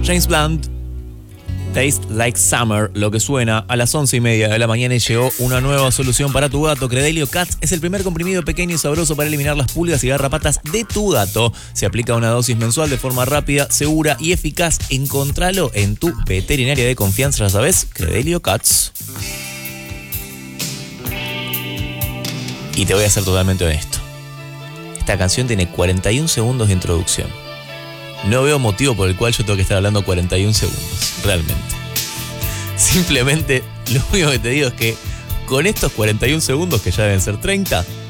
James Blunt, Taste Like Summer, lo que suena a las 11:30 de la mañana y llegó una nueva solución para tu gato. Credelio Cats es el primer comprimido pequeño y sabroso para eliminar las pulgas y garrapatas de tu gato. Se aplica una dosis mensual de forma rápida, segura y eficaz. Encontralo en tu veterinaria de confianza, ya sabes, Credelio Cats. Y te voy a ser totalmente honesto. Esta canción tiene 41 segundos de introducción. No veo motivo por el cual yo tengo que estar hablando 41 segundos, realmente. Simplemente lo único que te digo es que con estos 41 segundos, que ya deben ser 30,